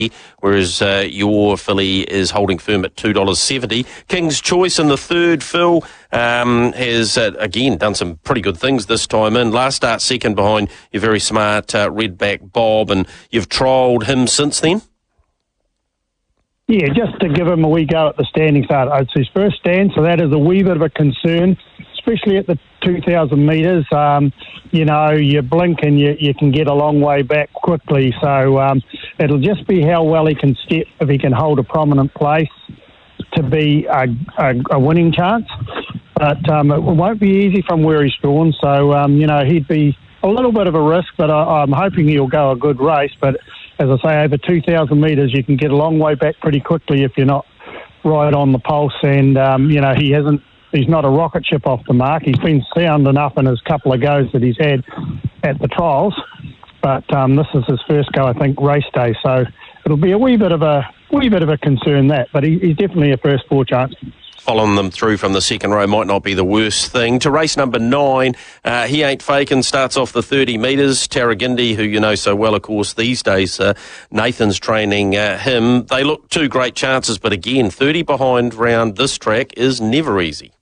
whereas your filly is holding firm at $2.70. King's Choice in the third, Phil, has, again, done some pretty good things this time in. Last start second behind your very smart Redback Bob, and you've trialled him since then? Yeah, just to give him a wee go at the standing start. It's his first stand, so that is a wee bit of a concern, especially at the 2,000 metres. You blink and you can get a long way back quickly. So it'll just be how well he can step, if he can hold a prominent place to be a winning chance. But it won't be easy from where he's drawn. So, he'd be a little bit of a risk, but I'm hoping he'll go a good race. But as I say, over 2,000 metres, you can get a long way back pretty quickly if you're not right on the pulse. And, he's not a rocket ship off the mark. He's been sound enough in his couple of goes that he's had at the trials. But this is his first go, I think, race day. So it'll be a wee bit of a concern but he's definitely a first four chance. Following them through from the second row might not be the worst thing. To race number 9, He Ain't Fakin' starts off the 30 metres. Tarragindi, who you know so well, of course, these days, Nathan's training him. They look two great chances, but again, 30 behind round this track is never easy.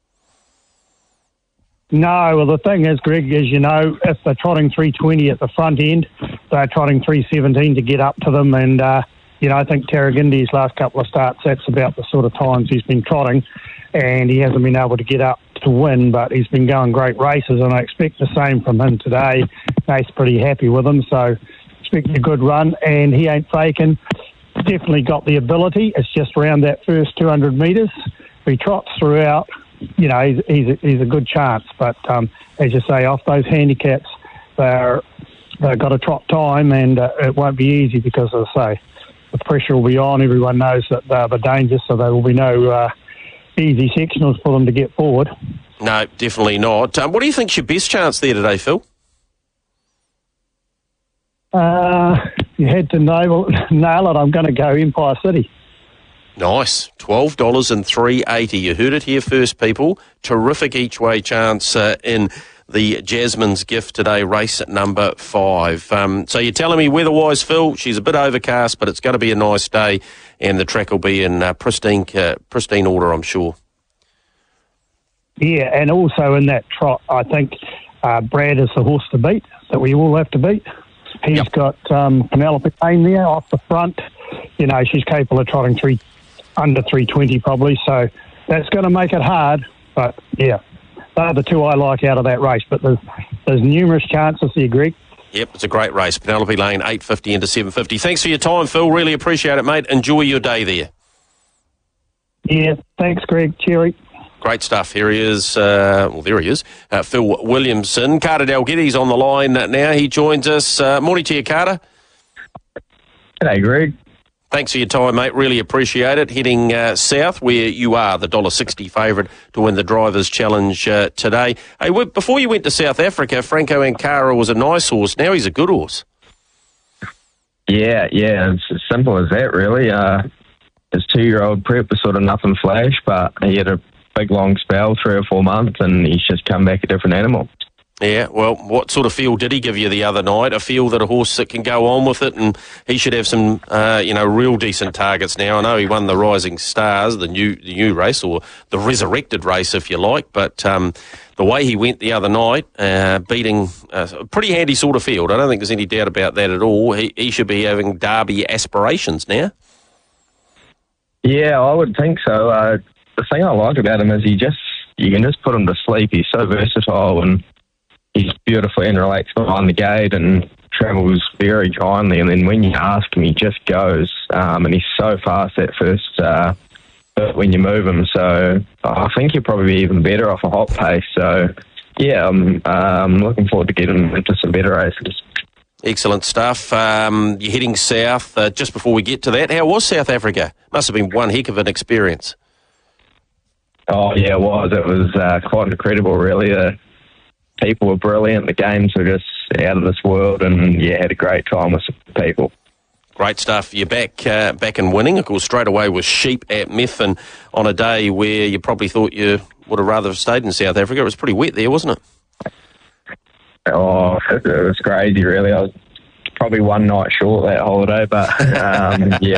No, well, the thing is, Greg, as you know, if they're trotting 320 at the front end, they're trotting 317 to get up to them. And, I think Tarragindi's last couple of starts, that's about the sort of times he's been trotting. And he hasn't been able to get up to win, but he's been going great races, and I expect the same from him today. Nate's pretty happy with him, so expect a good run. And He Ain't Fakin', definitely got the ability. It's just around that first 200 metres. If he trots throughout, he's a good chance. But as you say, off those handicaps, they've got to trot time, and it won't be easy because, as I say, the pressure will be on. Everyone knows that they're dangerous, so there will be no easy sectionals for them to get forward. No, definitely not. What do you think's your best chance there today, Phil? You had to nail it. I'm going to go Empire City. Nice. $12 and $3.80. You heard it here first, people. Terrific each-way chance in the Jasmine's Gift today, race at number 5. So you're telling me weather-wise, Phil, she's a bit overcast, but it's going to be a nice day, and the track will be in pristine order, I'm sure. Yeah, and also in that trot, I think Brad is the horse to beat, that we all have to beat. He's got Penelope Lane there off the front. She's capable of trotting under 320 probably, so that's going to make it hard. But, yeah, they're the two I like out of that race. But there's numerous chances here, Greg. Yep, it's a great race. Penelope Lane, 8.50 into 7.50. Thanks for your time, Phil. Really appreciate it, mate. Enjoy your day there. Yeah, thanks, Greg. Cheery. Great stuff. Here he is. There he is. Phil Williamson. Carter Dalgetty's on the line now. He joins us. Morning to you, Carter. G'day, Greg. Thanks for your time, mate. Really appreciate it. Heading south, where you are the $1.60 favourite to win the Drivers' Challenge today. Hey, before you went to South Africa, Franco Ankara was a nice horse. Now he's a good horse. Yeah, it's as simple as that, really. His 2-year-old prep was sort of nothing flash, but he had a big, long spell, 3 or 4 months, and he's just come back a different animal. Yeah, well, what sort of feel did he give you the other night? A feel that a horse that can go on with it, and he should have some, real decent targets now. I know he won the Rising Stars, the new race, or the resurrected race, if you like, but the way he went the other night, beating a pretty handy sort of field, I don't think there's any doubt about that at all. He should be having Derby aspirations now. Yeah, I would think so. The thing I like about him is you can just put him to sleep. He's so versatile, and he's beautifully and relaxed behind the gate and travels very kindly. And then when you ask him, he just goes. And he's so fast that first when you move him. So I think he'll probably be even better off a hot pace. So, yeah, I'm looking forward to getting him into some better races. Excellent stuff. You're heading south. Just before we get to that, how was South Africa? Must have been one heck of an experience. Oh, yeah, it was. It was quite incredible, really. People were brilliant. The games were just out of this world, and, yeah, had a great time with some people. Great stuff. You're back and winning. Of course, straight away was Sheep at Methven on a day where you probably thought you would have rather stayed in South Africa. It was pretty wet there, wasn't it? Oh, it was crazy, really. I was probably one night short that holiday, but yeah,